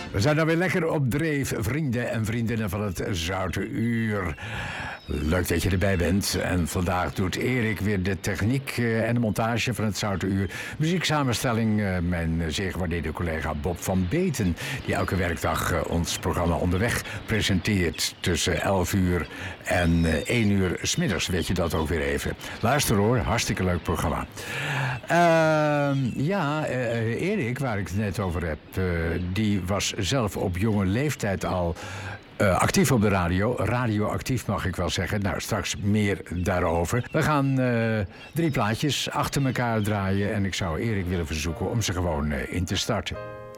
We zijn dan weer lekker op dreef, vrienden en vriendinnen van het Zoute Uur. Leuk dat je erbij bent. En vandaag doet Erik weer de techniek en de montage van het Zoute Uur. Muzieksamenstelling mijn zeer gewaardeerde collega Bob van Beten, die elke werkdag ons programma Onderweg presenteert tussen 11 uur en 1 uur 's middags. Weet je dat ook weer even. Luister hoor, hartstikke leuk programma. Erik, waar ik het net over heb, die was zelf op jonge leeftijd al actief op de radio. Radioactief mag ik wel zeggen. Nou, straks meer daarover. We gaan 3 plaatjes achter elkaar draaien en ik zou Erik willen verzoeken om ze gewoon in te starten.